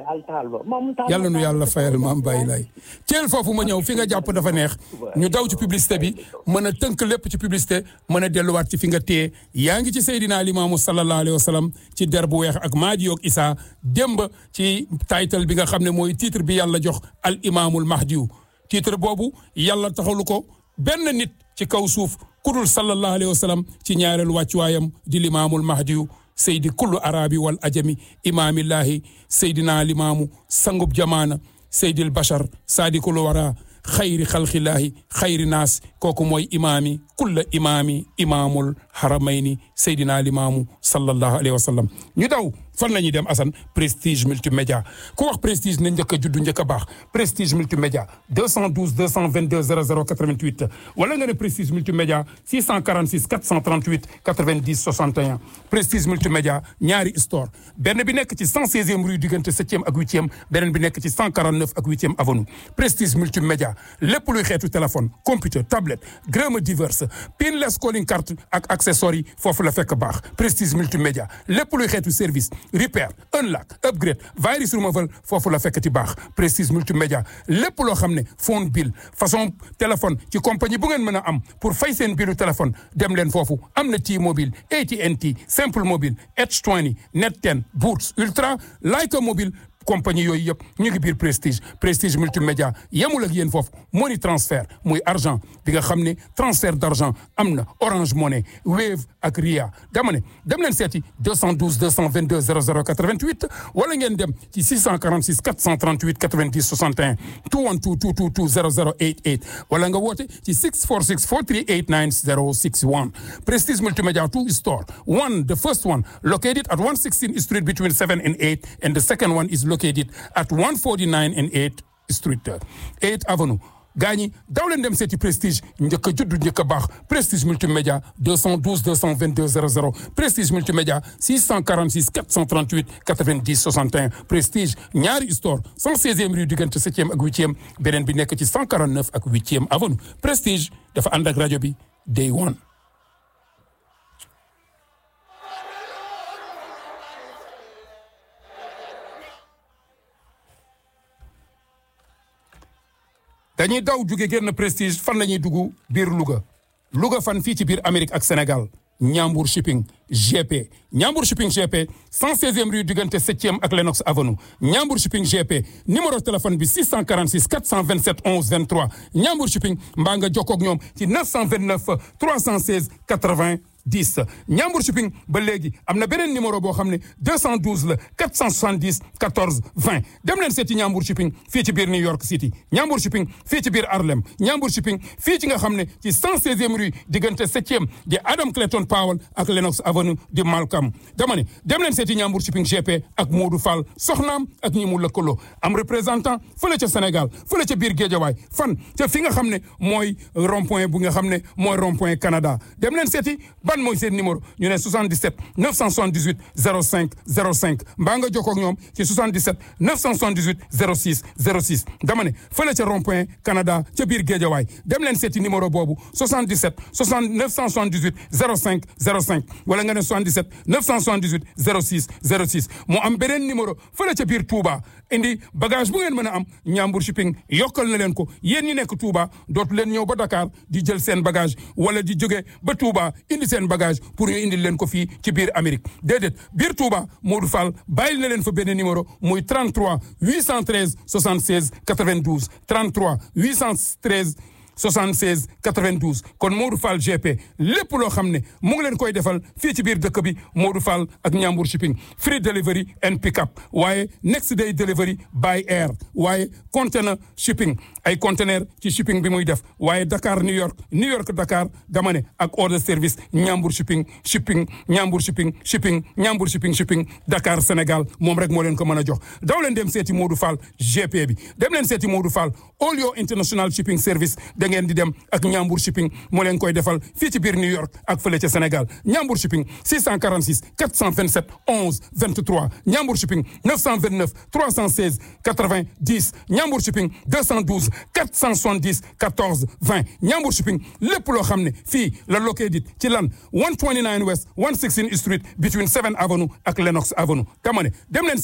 yàlla nu yàlla fayal maam bàyyi lay teel foofu ma ñëw fi nga jàpp dafa neex ñu daw ci publicité bi mën a tënk lépp ci publicité mën a delluwaat ci fi nga téye yaa ngi ci Seydina Limaamu sallallahu alayhi wa sallam ci der bu weex ak Mahdi ak Isa démb ci title bi nga xam ne mooy titre bi yàlla jox al imaamul mahdiyu titre boobu yàlla taxalu ko benn nit ci kaw suuf kudul sallallahu alayhi wa sallam ci ñaareelu wàccuwaayam di limaamul mahdiyu seydi kullu arabi wal ajami imaamillahi seydina limaamu sangub jamaana seydil bachar saadikul wara xayri xalqillaahi xayri naas kooku mooy imaami kulla imaami imaamul haramayni seydina limaamu sallallahu alayhi wa sallam ñu daw fan la ñuy dem Assane prestige multimédia ku wax prestige na njëkk a juddu njëkk a baax prestige multimédia deux cent douze deux cent vingt-deux zéro zéro quatre-vingt-huit wala nga ne prestige multimédia six cent quarante-six quatre cent trente-huit quatre-vingt-dix soixante et un prestige multimédia ñaari store benn bi nekk ci cent seizième rue diggante septième ak huitième beneen bi nekk ci cent quarante-neuf ak huitième avenue prestige multimédia lépp luy xeetu téléphone computer tablette grama diverse pinless calling card ak accessoires yi foofu la fekk baax prestige multimédia lépp luy xeetu service repair unlock upgrade virus removal foofu la fekkati baax prestige multimédia lépp loo xam ne phone bill façon téléphone ci compagnie bu ngeen mën a am pour fay seen billu téléphone dem leen foofu am na T-Mobile A T and T simple mobile H vingt net ten boots ultra Leica mobile compagnie yooyu yëpp ñu ngi biir prestige prestige multimédia yemul ak yéen foofu money transfert muy argent bi nga xam ne transfert d'argent am na Orange Money Wave ak Ria dama ne dem leen seeti deux cent douze deux cent vingt-deux zéro zéro quatre-vingt-huit wala ngeen dem ci six cent quarante-six quatre cent trente-huit quatre-vingt-dix soixante et un two one two two two two zéro zéro eight eight wala nga woote ci six four six four three eight nine zéro six one prestige multimédia two store one the first one located at one sixteen street between seven and eight and the second one is located at one forty-nine and eight Street, eighth Avenue. Gagné daw leen dem seeti prestige njëkk a juddu njëkk a baax prestige multimédia deux cent douze deux cent vingt-deux zéro zéro prestige multimédia six cent quarante-six quatre cent trente-huit quatre-vingt-dix soixante et un prestige ñaari store cent seizième rue diggante septième ak huitième beneen bi nekk ci cent quarante-neuf ak huitième avenue prestige dafa ànd ak rajo bi day one. dañuy daw jóge génn prestige fan la ñuy dugg biir Louga Louga fan fii ci biir Amérique ak Sénégal Ñambour shipping G P Ñambour shipping G P cent seizième rue diggante septième ak Lenox Avenue Ñambour shipping G P numéro téléphone bi six cent quarante-six quatre cent vingt-sept onze vingt-trois Ñambour shipping mbaa nga jokkoo ak ñoom ci neuf cent vingt-neuf trois cent seize quatre-vingts dix Ñambour shipping ba léegi am na beneen numéro boo xam ne deux cent douze la quatre cent soixante-dix quatorze vingt dem leen seeti Ñambour shipping fii ci biir New York City Ñambour shipping fii ci biir Harlem Ñambour shipping fii ci nga xam ne ci cent seizième rue diggante septième di Adam Clayton Powell ak Lenox Avenue di Malcolm dama ne dem leen seeti Ñambour shipping G P ak Modou Fall soxnaam ak ñi mu lëkkaloo am représentant fële ca Sénégal fële ca biir Géejawaay fan ca fi nga xam ne mooy rond point bu nga xam ne mooy rond point Canada dem leen seeti ban mooy seen numéro ñu ne soixante-dix-sept neuf cent soixante-dix-huit zéro cinq zéro cinq mbaa nga jokkoo ak ñoom ci soixante-dix-sept neuf cent soixante-dix-huit zéro six zéro six dama ne fële ca rond point Canada ca biir Géejawaay dem leen seeti numéro boobu soixante-dix-sept neuf cent soixante-dix-huit zéro cinq zéro cinq wala nga ne soixante-dix-sept neuf cent soixante-dix-huit zéro six zéro six mu am beneen numéro fële ca biir Touba indi bagage bu ngeen mën a am Ñambour shipping yokkal na leen ko yéen ñi nekk Touba dootu leen ñëw ba Dakar di jël seen bagage wala di jóge ba Touba indi seen seen bagage pour ñu indil leen ko fii ci biir Amérique déedéet biir Touba Modou Fall bàyyil na leen fa benn numéro muy trente-trois huit cent treize soixante-seize quatre-vingt-douze trente-trois huit cent treize soixante-seize quatre-vingt-douze kon Modou Fall G P lépp loo xam ne mu ngi leen koy defal fii ci biir dëkk bi Modou Fall ak Ñambur shipping free delivery and pick up waaye next day delivery by air waaye container shipping ay conteneur ci shipping bi muy def waaye Dakar New York New York Dakar dama ne ak order service Ñambur shipping shipping Ñambur shipping shipping Ñambur shipping shipping Dakar Sénégal moom rek moo leen ko mën a jox daw leen dem seeti Modou Fall G P bi dem leen seeti Modou Fall all your international shipping service da ngeen di dem ak Ñambur shipping moo leen koy defal fii ci biir New York ak fële ca Sénégal Ñambur shipping six cent quarante-six quatre cent vingt-sept onze vingt-trois Ñambur shipping neuf cent vingt-neuf trois cent seize quatre-vingt-dix Ñambur shipping deux cent douze quatre cent soixante-dix quatorze vingt Ñambur shipping lépp loo xam ne fii la located ci lan one twenty-nine West one sixteen Street between seventh Avenue ak Lenox Avenue dama ne dem leen